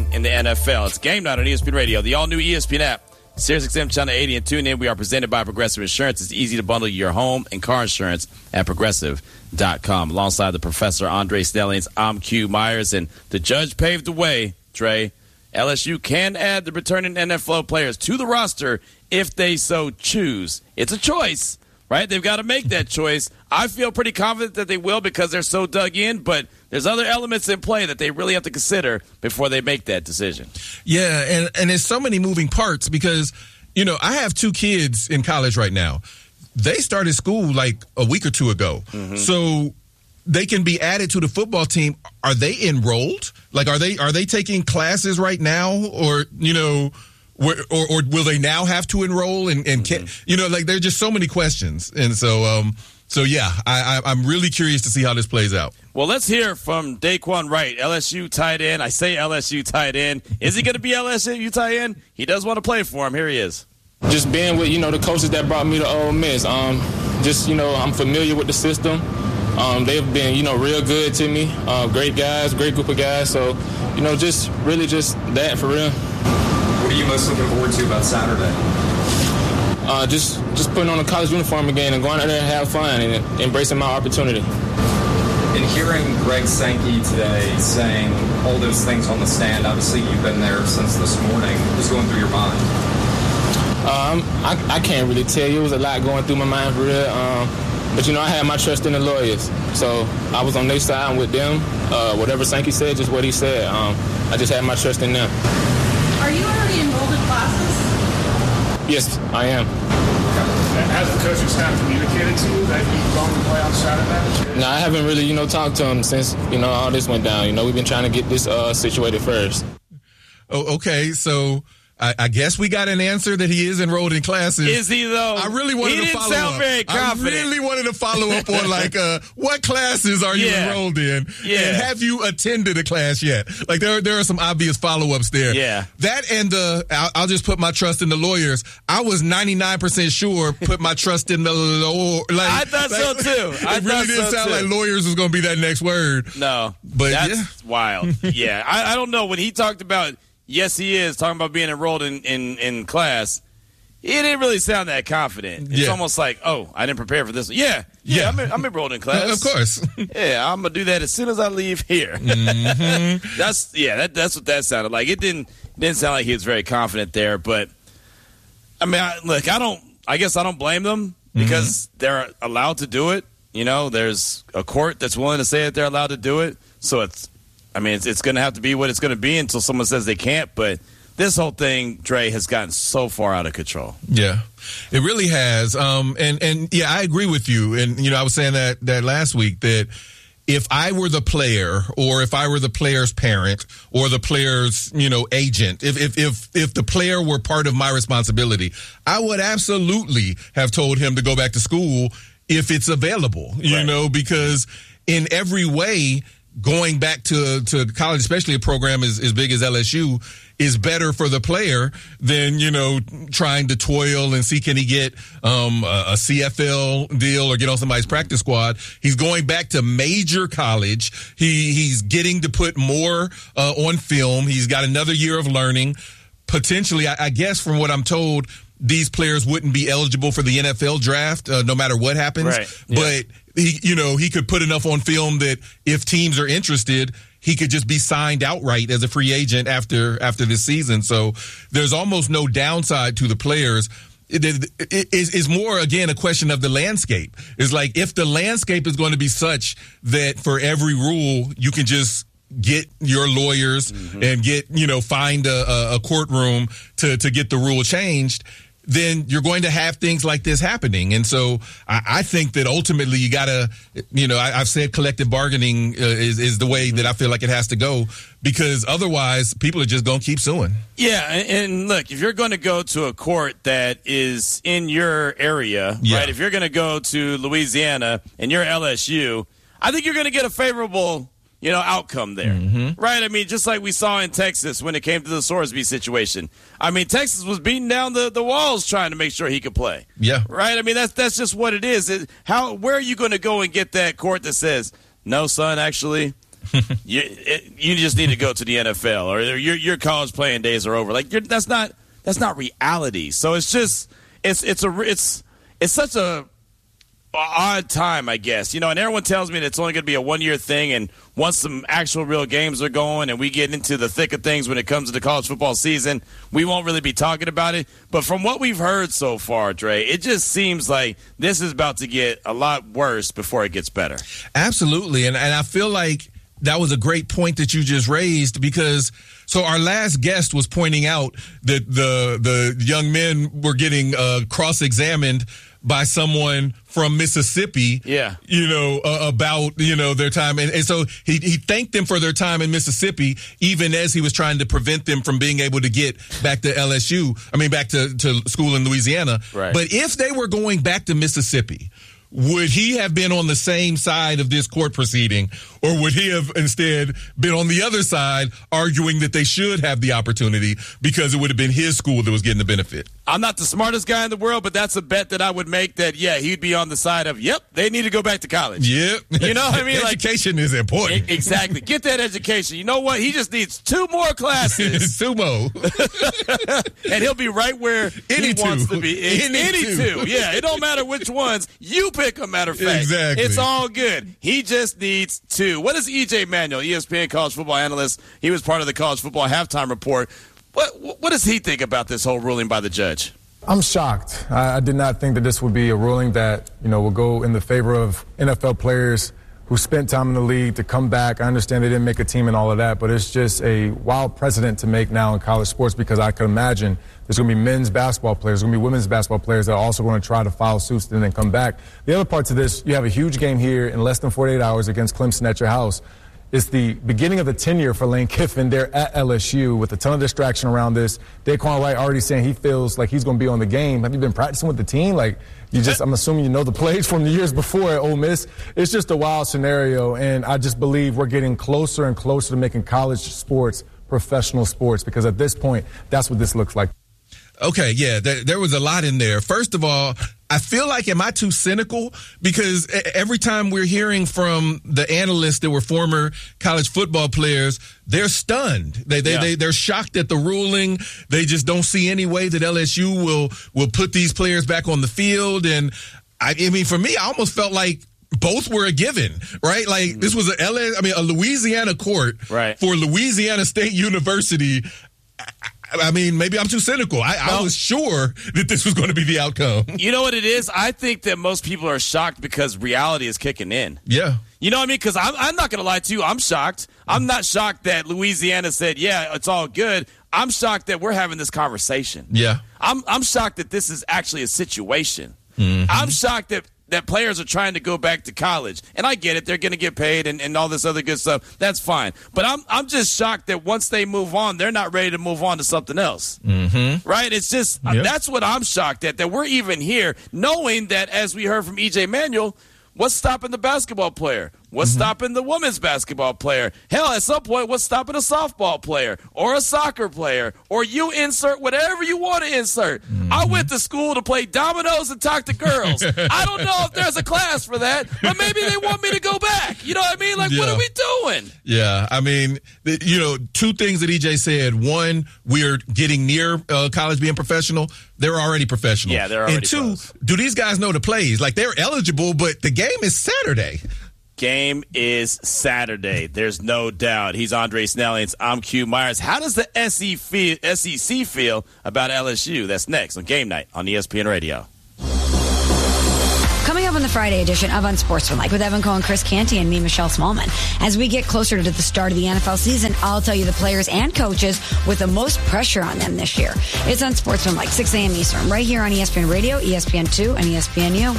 happening in the NFL. It's Game Night on ESPN Radio, the all-new ESPN app, SiriusXM Channel 80, and tune in. We are presented by Progressive Insurance. It's easy to bundle your home and car insurance at Progressive.com. Alongside the Professor Andre Stellings, I'm Q Myers, and the judge paved the way, Trey. LSU can add the returning NFL players to the roster if they so choose. It's a choice, right? They've got to make that choice. I feel pretty confident that they will because they're so dug in, but there's other elements in play that they really have to consider before they make that decision. Yeah, and there's so many moving parts because, I have 2 kids in college right now. They started school like a week or 2 ago. Mm-hmm. So they can be added to the football team. Are they enrolled? Like, are they taking classes right now, or or will they now have to enroll? And can, there's just so many questions, and so yeah, I'm really curious to see how this plays out. Well, let's hear from Daquan Wright, LSU tight end. I say LSU tight end. Is he going to be LSU tight end? He does want to play for him. Here he is. Just being with the coaches that brought me to Ole Miss. I'm familiar with the system. They've been, real good to me. Great guys, great group of guys. So, just that for real. What are you most looking forward to about Saturday? Just putting on a college uniform again and going out there and have fun and embracing my opportunity. And hearing Greg Sankey today saying all those things on the stand, obviously you've been there since this morning. What's going through your mind? I can't really tell you. It was a lot going through my mind for real. But, I had my trust in the lawyers. So I was on their side with them. Whatever Sankey said, just what he said. I just had my trust in them. Are you already enrolled in classes? Yes, I am. Has the coaching staff communicated to you that you're going to play on Saturday? No, I haven't really, talked to them since, all this went down. We've been trying to get this situated first. Oh, okay. So I guess we got an answer that he is enrolled in classes. Is he, though? I really wanted to follow up. He didn't sound very confident. I really wanted to follow up on, what classes are you enrolled in? Yeah. And have you attended a class yet? Like, there are some obvious follow-ups there. Yeah. That and I'll just put my trust in the lawyers. I was 99% sure put my trust in the law. I thought so, too. It really didn't sound like lawyers was going to be that next word. No. But that's wild. Yeah. I don't know. When he talked about, yes, he is, talking about being enrolled in class, he didn't really sound that confident. It's almost like, oh, I didn't prepare for this. Yeah, I'm enrolled in class. Of course. Yeah, I'm going to do that as soon as I leave here. Mm-hmm. That's what that sounded like. It didn't sound like he was very confident there. But, I mean, I guess I don't blame them because they're allowed to do it. There's a court that's willing to say that they're allowed to do it. So it's going to have to be what it's going to be until someone says they can't. But this whole thing, Dre, has gotten so far out of control. Yeah, it really has. And yeah, I agree with you. And, I was saying that last week that if I were the player or if I were the player's parent or the player's, agent, if the player were part of my responsibility, I would absolutely have told him to go back to school if it's available, because in every way, going back to college, especially a program as big as LSU, is better for the player than, trying to toil and see can he get a CFL deal or get on somebody's practice squad. He's going back to major college. He's getting to put more on film. He's got another year of learning. Potentially, I guess from what I'm told, these players wouldn't be eligible for the NFL draft no matter what happens. Right. Yeah. But he could put enough on film that if teams are interested, he could just be signed outright as a free agent after this season. So there's almost no downside to the players. It is more, again, a question of the landscape. It's like if the landscape is going to be such that for every rule you can just get your lawyers and get, find a courtroom to get the rule changed, then you're going to have things like this happening. And so I think that ultimately you got to, I've said collective bargaining is the way that I feel like it has to go, because otherwise people are just going to keep suing. Yeah, and look, if you're going to go to a court that is in your area, right, if you're going to go to Louisiana and you're LSU, I think you're going to get a favorable outcome there, right? I mean, just like we saw in Texas when it came to the Sorsby situation. I mean, Texas was beating down the walls trying to make sure he could play. Yeah. Right? I mean, that's just what it is. Where are you going to go and get that court that says, no, son, actually, you just need to go to the NFL, or your college playing days are over. Like that's not reality. So it's just it's such a odd time, I guess. And everyone tells me that it's only going to be a 1-year thing, and once some actual real games are going and we get into the thick of things when it comes to the college football season, we won't really be talking about it. But from what we've heard so far, Dre, it just seems like this is about to get a lot worse before it gets better. Absolutely. And I feel like that was a great point that you just raised, because so our last guest was pointing out that the young men were getting cross-examined by someone from Mississippi, about, their time. And so he thanked them for their time in Mississippi, even as he was trying to prevent them from being able to get back to back to school in Louisiana. Right. But if they were going back to Mississippi, would he have been on the same side of this court proceeding, or would he have instead been on the other side arguing that they should have the opportunity because it would have been his school that was getting the benefit? I'm not the smartest guy in the world, but that's a bet that I would make that, he'd be on the side of, they need to go back to college. Yep. You know what I mean? Education is important. Exactly. Get that education. You know what? He just needs 2 more classes. Sumo. And he'll be right where he wants to be. Any two. Yeah, it don't matter which ones. You pick them, matter of fact. Exactly. It's all good. He just needs 2. What is E.J. Manuel, ESPN college football analyst? He was part of the college football halftime report. What does he think about this whole ruling by the judge? I'm shocked. I did not think that this would be a ruling that, will go in the favor of NFL players who spent time in the league to come back. I understand they didn't make a team and all of that, but it's just a wild precedent to make now in college sports, because I could imagine there's going to be men's basketball players, there's going to be women's basketball players that are also going to try to file suits and then come back. The other part to this, you have a huge game here in less than 48 hours against Clemson at your house. It's the beginning of the tenure for Lane Kiffin. They're at LSU with a ton of distraction around this. Daquan Wright already saying he feels like he's going to be on the game. Have you been practicing with the team? I'm assuming you know the plays from the years before at Ole Miss. It's just a wild scenario, and I just believe we're getting closer and closer to making college sports professional sports, because at this point, that's what this looks like. Okay, yeah, there was a lot in there. First of all, I feel like, am I too cynical? Because every time we're hearing from the analysts that were former college football players, they're stunned. They're shocked at the ruling. They just don't see any way that LSU will put these players back on the field. And I mean, for me, I almost felt like both were a given, right? Like this was a Louisiana court for Louisiana State University. I mean, maybe I'm too cynical. I was sure that this was going to be the outcome. You know what it is? I think that most people are shocked because reality is kicking in. Yeah. You know what I mean? Because I'm not going to lie to you. I'm shocked. I'm not shocked that Louisiana said, it's all good. I'm shocked that we're having this conversation. Yeah. I'm shocked that this is actually a situation. Mm-hmm. I'm shocked that players are trying to go back to college. And I get it. They're going to get paid and all this other good stuff. That's fine. But I'm just shocked that once they move on, they're not ready to move on to something else. Mm-hmm. Right? It's just, that's what I'm shocked at, that we're even here, knowing that, as we heard from E.J. Manuel, what's stopping the basketball player? What's stopping the women's basketball player? Hell, at some point, what's stopping a softball player or a soccer player? Or you insert whatever you want to insert. Mm-hmm. I went to school to play dominoes and talk to girls. I don't know if there's a class for that, but maybe they want me to go back. You know what I mean? What are we doing? Yeah, I mean, 2 things that EJ said. One, we're getting near college being professional. They're already professional. Yeah, they're already And 2, close. Do these guys know the plays? Like, they're eligible, but the game is Saturday. Game is Saturday. There's no doubt. He's Andre Snellings. I'm Q Myers. How does the SEC feel about LSU? That's next on Game Night on ESPN Radio. Coming up on the Friday edition of Unsportsmanlike with Evan Cohen, Chris Canty, and me, Michelle Smallman. As we get closer to the start of the NFL season, I'll tell you the players and coaches with the most pressure on them this year. It's Unsportsmanlike, 6 a.m. Eastern, right here on ESPN Radio, ESPN2, and ESPNU.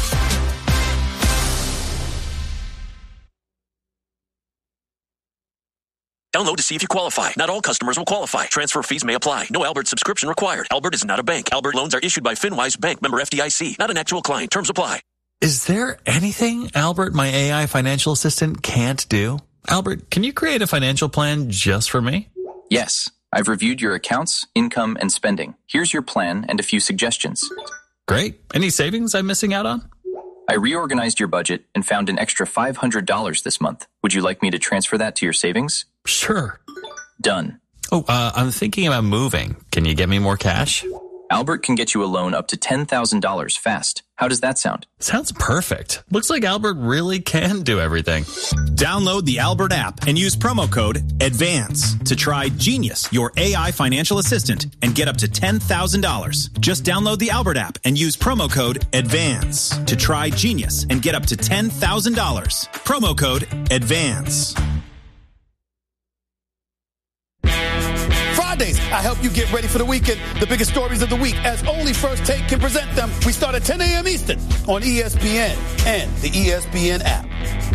Download to see if you qualify. Not all customers will qualify. Transfer fees may apply. No Albert subscription required. Albert is not a bank. Albert loans are issued by FinWise Bank, member FDIC. Not an actual client. Terms apply. Is there anything Albert, my AI financial assistant, can't do? Albert, can you create a financial plan just for me? Yes. I've reviewed your accounts, income, and spending. Here's your plan and a few suggestions. Great. Any savings I'm missing out on? I reorganized your budget and found an extra $500 this month. Would you like me to transfer that to your savings? Sure. Done. Oh, I'm thinking about moving. Can you get me more cash? Albert can get you a loan up to $10,000 fast. How does that sound? Sounds perfect. Looks like Albert really can do everything. Download the Albert app and use promo code ADVANCE to try Genius, your AI financial assistant, and get up to $10,000. Just download the Albert app and use promo code ADVANCE to try Genius and get up to $10,000. Promo code ADVANCE. Fridays, I help you get ready for the weekend. The biggest stories of the week, as only First Take can present them. We start at 10 a.m. Eastern on ESPN and the ESPN app.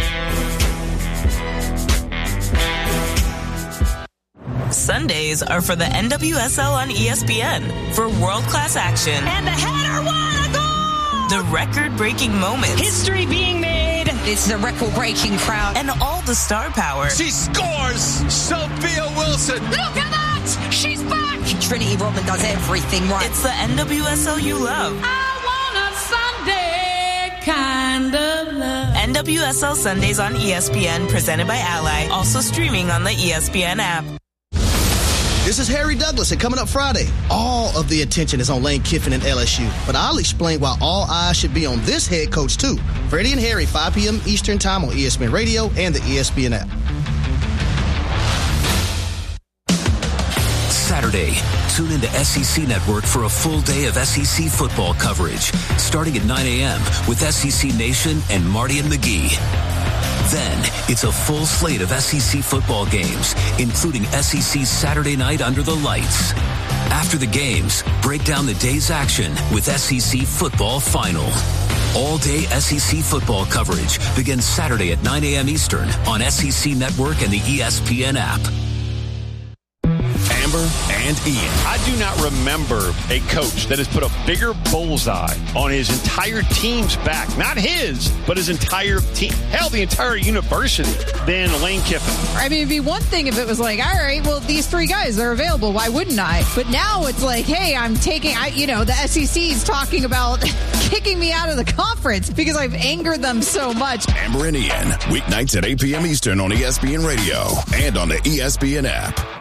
Sundays are for the NWSL on ESPN for world-class action. And the header won a goal! The record-breaking moments. History being made. It's the record-breaking crowd. And all the star power. She scores! Sophia Wilson! Look at that! She's back! Trinity Rodman does everything right. It's the NWSL you love. I want a Sunday kind of love. NWSL Sundays on ESPN, presented by Ally. Also streaming on the ESPN app. This is Harry Douglas, and coming up Friday, all of the attention is on Lane Kiffin and LSU. But I'll explain why all eyes should be on this head coach, too. Freddie and Harry, 5 p.m. Eastern Time on ESPN Radio and the ESPN app. Saturday, tune into SEC Network for a full day of SEC football coverage, starting at 9 a.m. with SEC Nation and Marty and McGee. Then, it's a full slate of SEC football games, including SEC Saturday Night Under the Lights. After the games, break down the day's action with SEC Football Final. All-day SEC football coverage begins Saturday at 9 a.m. Eastern on SEC Network and the ESPN app. Amber and Ian. I do not remember a coach that has put a bigger bullseye on his entire team's back. Not his, but his entire team. Hell, the entire university than Lane Kiffin. I mean, it'd be one thing if it was like, all right, well, these 3 guys are available. Why wouldn't I? But now it's like, hey, the SEC is talking about kicking me out of the conference because I've angered them so much. Amber and Ian, weeknights at 8 p.m. Eastern on ESPN Radio and on the ESPN app.